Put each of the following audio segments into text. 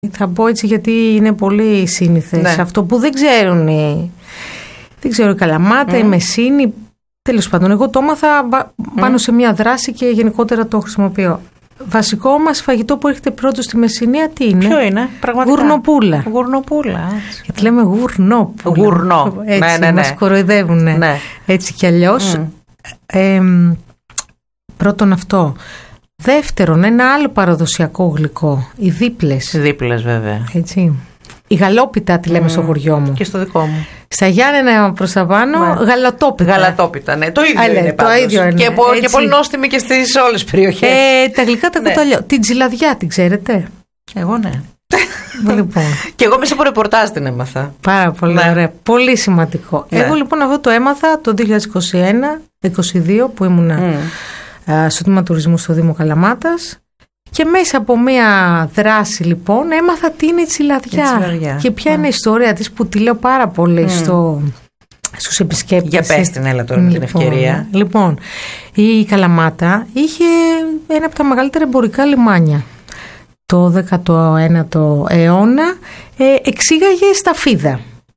Θα πω έτσι γιατί είναι πολύ σύνηθες. Ναι. Αυτό που δεν ξέρουν δεν ξέρω η Καλαμάτα, η Μεσίνη. Τέλος πάντων, εγώ το έμαθα πάνω σε μια δράση και γενικότερα το χρησιμοποιώ. Βασικό μας φαγητό που έρχεται πρώτο στη Μεσσηνία τι είναι? Ποιο είναι, πραγματικά? Γουρνοπούλα. Γουρνοπούλα. Γιατί λέμε γουρνόπουλα. Γουρνό. Έτσι, Ναι. μας κοροϊδεύουν. Ναι. Έτσι κι αλλιώς. Πρώτον αυτό. Δεύτερον, ένα άλλο παραδοσιακό γλυκό. Οι δίπλες. Δίπλες, βέβαια. Έτσι. Η γαλόπιτα τη λέμε στο χωριό μου. Και στο δικό μου. Στα Γιάννενα προς τα πάνω, γαλατόπιτα. Γαλατόπιτα, ναι. Το ίδιο είναι το πάντως. ίδιο είναι. Και πολύ νόστιμη και στις όλες τις περιοχές. Τα γλυκά τα κουταλιώ. Την τζιλαδιά την ξέρετε? Εγώ ναι. Λοιπόν. Και εγώ μέσα από ρεπορτάζ την έμαθα. Πάρα πολύ ωραία. Πολύ σημαντικό. Ναι. Εγώ λοιπόν αυτό το έμαθα το 2021-2022 που ήμουνα στο τμήμα τουρισμού στο Δήμο Καλαμάτας. Και μέσα από μια δράση λοιπόν έμαθα τι είναι η τσιλαδιά. Και ποια είναι η ιστορία της που τη λέω πάρα πολύ στους επισκέπτες. Για πες την, έλα τώρα με την ευκαιρία. Λοιπόν, η Καλαμάτα είχε ένα από τα μεγαλύτερα εμπορικά λιμάνια. Το 19ο αιώνα εξήγαγε σταφίδα.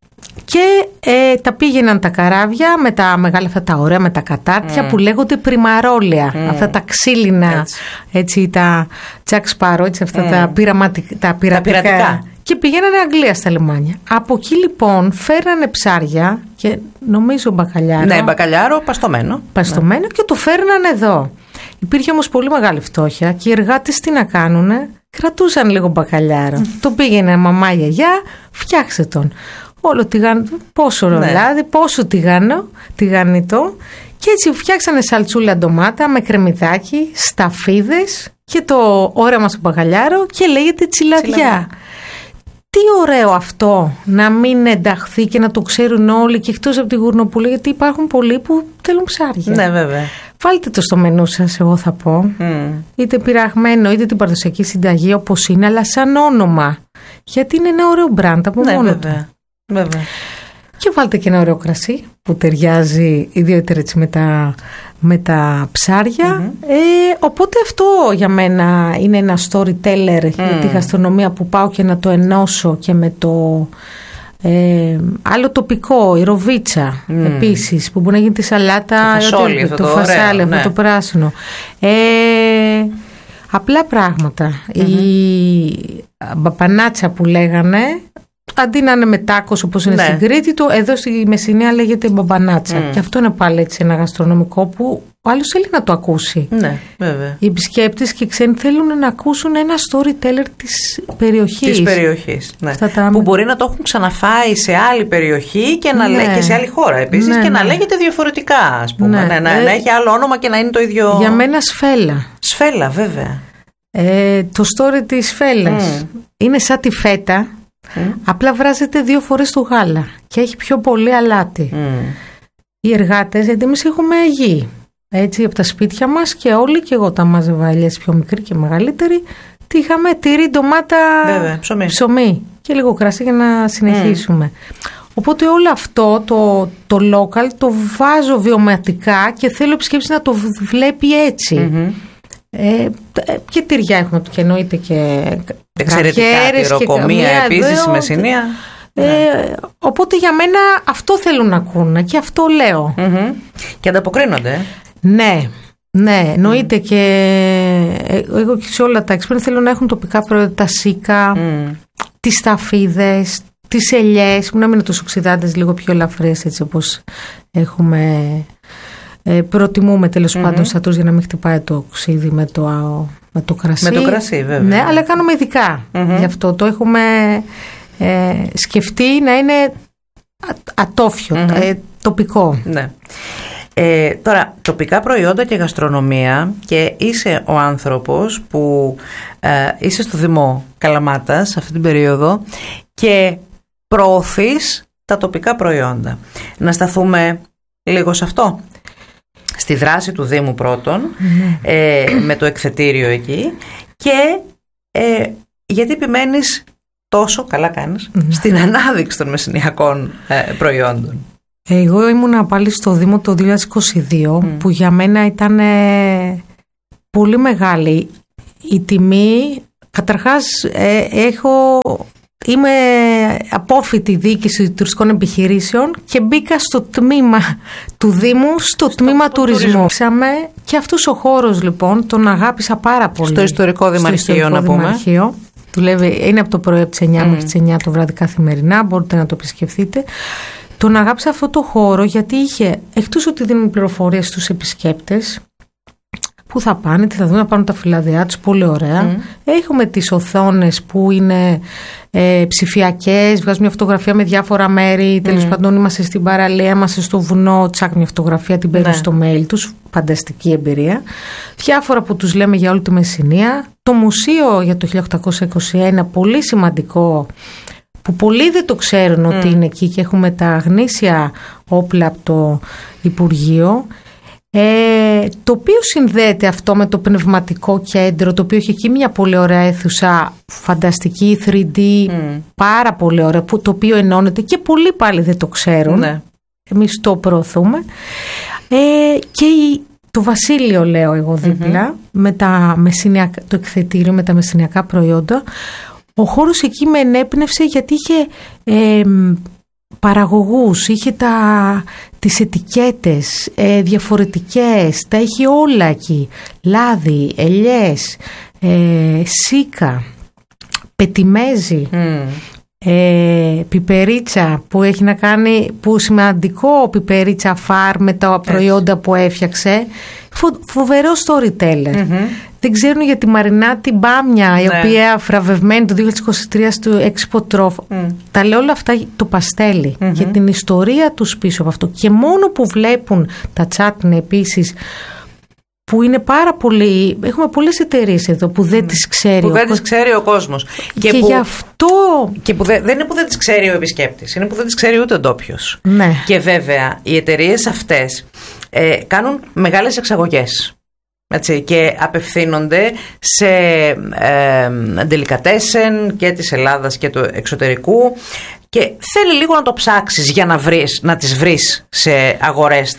Και τα πήγαιναν τα καράβια με τα μεγάλα αυτά τα ωραία με τα κατάρτια που λέγονται πριμαρόλια. Αυτά τα ξύλινα, έτσι, τα Jack Sparrow, έτσι, αυτά τα πειρατικά. Και πηγαίνανε Αγγλία στα λιμάνια. Από εκεί λοιπόν φέρνανε ψάρια και νομίζω μπακαλιάρο. Ναι, μπακαλιάρο παστομένο. Παστομένο και το φέρνανε εδώ. Υπήρχε όμως πολύ μεγάλη φτώχεια και οι εργάτες τι να κάνουνε? Κρατούσαν λίγο μπακαλιάρο. Το πήγαινε μαμά, γιαγιά, φτιάξε τον. Όλο πόσο ρολάδι, πόσο τηγανιτό. Και έτσι φτιάξανε σαλτσούλα ντομάτα με κρεμμυδάκι, σταφίδες και το ωραίο μας μπακαλιάρο και λέγεται τσιλαδιά. Τι ωραίο αυτό να μην ενταχθεί και να το ξέρουν όλοι και εκτός από τη γουρνοπούλα, γιατί υπάρχουν πολλοί που θέλουν ψάρια. Ναι, βέβαια. Βάλτε το στο μενού σας, εγώ θα πω. Είτε πειραγμένο, είτε την παραδοσιακή συνταγή όπως είναι, αλλά σαν όνομα. Γιατί είναι ένα ωραίο μπραντ από μόνο του. Βέβαια. Και βάλτε και ένα ωραίο κρασί που ταιριάζει ιδιαίτερα έτσι με τα ψάρια. Οπότε αυτό για μένα είναι ένα storyteller για τη γαστρονομία που πάω και να το ενώσω και με το άλλο τοπικό, η ροβίτσα επίσης που μπορεί να γίνει τη σαλάτα, το φασόλι, αυτό το πράσινο. Απλά πράγματα. Η μπαπανάτσα που λέγανε, αντί να είναι με τάκος όπως είναι στην Κρήτη, εδώ στη Μεσσηνία λέγεται μπαμπανάτσα. Και αυτό είναι πάλι έτσι ένα γαστρονομικό που ο άλλος θέλει να το ακούσει. Ναι, βέβαια. Οι επισκέπτες και οι ξένοι θέλουν να ακούσουν ένα storyteller της περιοχής. Ναι. Που μπορεί να το έχουν ξαναφάει σε άλλη περιοχή και, και σε άλλη χώρα επίσης και να λέγεται διαφορετικά, ας πούμε. Να έχει άλλο όνομα και να είναι το ίδιο. Για μένα σφέλα. Σφέλα, βέβαια. Το story της σφέλας είναι σαν τη φέτα. Απλά βράζεται 2 φορές το γάλα και έχει πιο πολύ αλάτι. Οι εργάτες, γιατί εμείς έχουμε γη έτσι από τα σπίτια μας και όλοι, και εγώ τα μάζευα ελιές πιο μικρή και μεγαλύτερη, τι είχαμε? Τυρί, ντομάτα, βέβαια, ψωμί και λίγο κρασί για να συνεχίσουμε. Οπότε όλο αυτό το local το βάζω βιωματικά και θέλω ο επισκέπτης να το βλέπει έτσι. Και τυριά έχουμε και εννοείται και εξαιρετικά τυροκομεία επίσης στη Μεσσηνία. Οπότε για μένα αυτό θέλουν να ακούνε και αυτό λέω. Και ανταποκρίνονται. Ναι, εννοείται και εγώ και σε όλα τα experience θέλω να έχουν τοπικά προϊόντα, τα σίκα, τις σταφίδες, τις ελιές που να μην είναι τόσο οξυδάτες, λίγο πιο ελαφρές έτσι όπως έχουμε. Προτιμούμε τέλος πάντων στατούς για να μην χτυπάει το ξύδι με το κρασί. Με το κρασί βέβαια. Ναι, αλλά κάνουμε ειδικά γι' αυτό. Το έχουμε σκεφτεί να είναι ατόφιο, τοπικό. Ναι. Τώρα, τοπικά προϊόντα και γαστρονομία, και είσαι ο άνθρωπος που είσαι στο Δήμο Καλαμάτας αυτή την περίοδο και προωθείς τα τοπικά προϊόντα. Να σταθούμε λίγο σε αυτό. Στη δράση του Δήμου πρώτον, με το εκθετήριο εκεί, και γιατί επιμένεις τόσο, καλά κάνεις, στην ανάδειξη των μεσσηνιακών προϊόντων. Εγώ ήμουνα πάλι στο Δήμο το 2022 που για μένα ήταν πολύ μεγάλη η τιμή Καταρχάς είμαι απόφοιτη διοίκηση τουριστικών επιχειρήσεων και μπήκα στο τμήμα του Δήμου, στο τμήμα τουρισμού. Και αυτός ο χώρος λοιπόν τον αγάπησα πάρα πολύ. Στο ιστορικό δημαρχείο, να πούμε. Είναι από το πρωί από τις 9 μέχρι τις 9 το βράδυ καθημερινά, μπορείτε να το επισκεφτείτε. Τον αγάπησα αυτό το χώρο γιατί είχε, εκτός ότι δίνουμε πληροφορίες στους επισκέπτες, πού θα πάνε, τι θα δουν, να πάρουν τα φυλαδιά τους, πολύ ωραία. Έχουμε τις οθόνες που είναι ψηφιακές, βγάζουμε μια φωτογραφία με διάφορα μέρη, τέλος πάντων είμαστε στην παραλία, είμαστε στο βουνό, τσάκ μια φωτογραφία, την παίρνουν στο mail τους, φανταστική εμπειρία. Διάφορα που τους λέμε για όλη τη Μεσσηνία. Το μουσείο για το 1821, πολύ σημαντικό, που πολλοί δεν το ξέρουν ότι είναι εκεί και έχουμε τα γνήσια όπλα από το Υπουργείο. Το οποίο συνδέεται αυτό με το πνευματικό κέντρο, το οποίο έχει εκεί μια πολύ ωραία αίθουσα, φανταστική 3D, πάρα πολύ ωραία, το οποίο ενώνεται και πολλοί πάλι δεν το ξέρουν. Ναι. Εμείς το προωθούμε. Και το Βασίλειο, λέω εγώ δίπλα, με το εκθετήριο με τα μεσσηνιακά προϊόντα. Ο χώρος εκεί με ενέπνευσε γιατί είχε παραγωγούς, είχε τις ετικέτες διαφορετικές, τα είχε όλα εκεί. Λάδι, ελιές, σίκα, πετιμέζι, πιπερίτσα που έχει να κάνει, που σημαντικό πιπερίτσα φάρ με τα προϊόντα που έφτιαξε. Φοβερό storyteller. Δεν ξέρουν για τη Μαρινάτη Μπάμια, η οποία βραβευμένη το 2023 στο Expo Trof. Τα λέω όλα αυτά, το παστέλι και την ιστορία τους πίσω από αυτό. Και μόνο που βλέπουν τα τσάτνη επίσης, που είναι πάρα πολύ. Έχουμε πολλές εταιρείες εδώ που δεν τις ξέρει που δεν τις ξέρει ο κόσμος. Και γι' αυτό. Και που δεν είναι που δεν τις ξέρει ο επισκέπτης, είναι που δεν τις ξέρει ούτε ο ντόπιος. Ναι. Και βέβαια οι εταιρείες αυτές κάνουν μεγάλες εξαγωγές. Έτσι, και απευθύνονται σε ντελικατέσεν και της Ελλάδας και του εξωτερικού. Και θέλει λίγο να το ψάξεις για να τις βρεις σε αγορές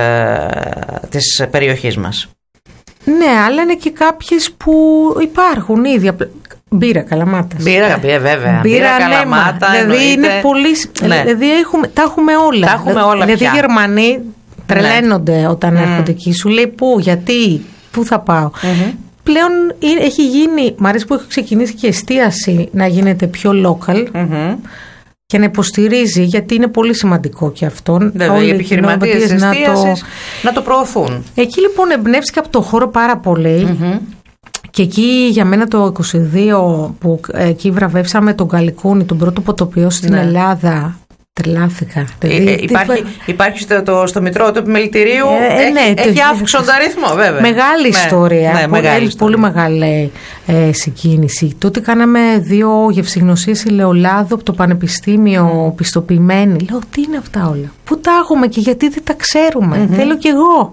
της περιοχής μας. Ναι, αλλά είναι και κάποιες που υπάρχουν ήδη. Μπύρα Καλαμάτας. Μπύρα, βέβαια. Μπύρα Καλαμάτα. Δηλαδή είναι πολύ. Ναι. Δηλαδή τα έχουμε όλα. Τα έχουμε όλα. Δηλαδή οι Γερμανοί τρελαίνονται όταν έρχονται εκεί. Σου λέει πού, γιατί, πού θα πάω. Πλέον έχει γίνει. Μ' αρέσει που έχει ξεκινήσει και η εστίαση να γίνεται πιο local. Και να υποστηρίζει, γιατί είναι πολύ σημαντικό και αυτό. Βέβαια, οι επιχειρηματίες της εστίασης να το προωθούν. Εκεί λοιπόν εμπνεύστηκα από το χώρο πάρα πολύ. Και εκεί για μένα το 22 που εκεί βραβεύσαμε τον Καλικούνι, τον πρώτο ποτοποιό στην Ελλάδα. Τρελάθηκα. Υπάρχει στο Μητρό του Επιμελητηρίου. Έχει αύξοντα ρυθμό, βέβαια. Μεγάλη ιστορία. Πολύ μεγάλη συγκίνηση. Τότε κάναμε 2 γευσηγνωσίες ελαιολάδου από το Πανεπιστήμιο, πιστοποιημένοι. Λέω, τι είναι αυτά όλα. Πού τα έχουμε και γιατί δεν τα ξέρουμε. Θέλω κι εγώ.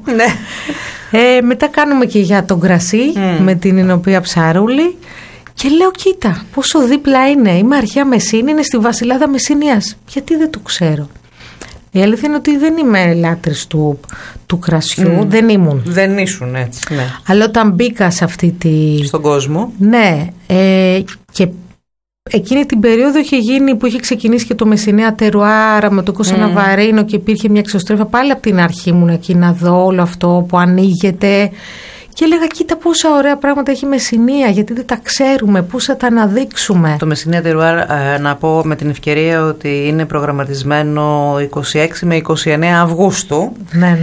Μετά κάνουμε και για τον κρασί με την Ινωπία Ψαρούλη. Και λέω, κοίτα, πόσο δίπλα είναι. Είμαι αρχαία Μεσίνη, είναι στη Βασιλάδα Μεσσηνίας. Γιατί δεν το ξέρω. Η αλήθεια είναι ότι δεν είμαι λάτρης του κρασιού. Δεν ήμουν. Δεν ήσουν έτσι. Ναι. Αλλά όταν μπήκα σε αυτή στον κόσμο. Ναι. Και εκείνη την περίοδο που είχε ξεκινήσει και το Μεσσηνέα Τερουάρα με το Κώστα Ναβαρίνο και υπήρχε μια εξωστρέφεια. Πάλι από την αρχή ήμουν εκεί να δω όλο αυτό που ανοίγεται. Και έλεγα, κοίτα πόσα ωραία πράγματα έχει η Μεσσηνία, γιατί δεν τα ξέρουμε, πώς θα τα αναδείξουμε. Το Μεσσηνία Τερουάρ, να πω με την ευκαιρία ότι είναι προγραμματισμένο 26 με 29 Αυγούστου. Ναι.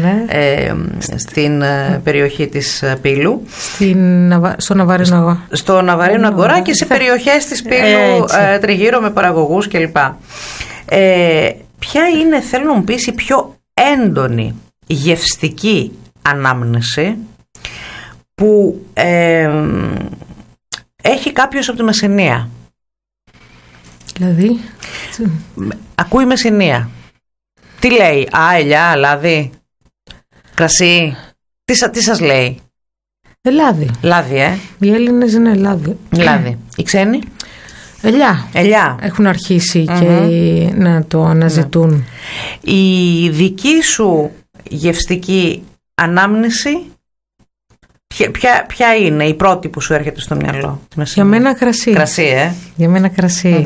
Στην περιοχή της Πύλου. Στο Ναβαρίνο Αγορά. Στο Ναβαρίνο Αγορά και σε περιοχές της Πύλου τριγύρω με παραγωγούς κλπ. Ποια είναι, θέλω να μου πεις, η πιο έντονη γευστική ανάμνηση που έχει κάποιος από τη Μεσσηνία? Δηλαδή ακούει Μεσσηνία, τι λέει? Ελιά, λάδι, κρασί, τι σας λέει? Λάδι. Λάδι, Οι Έλληνες είναι λάδι. Λάδι. Οι ξένοι? Ελιά. Έχουν αρχίσει και να το αναζητούν. Η δική σου γευστική ανάμνηση Ποια είναι η πρώτη που σου έρχεται στο μυαλό? Για μένα κρασί. Κρασί, Για μένα κρασί.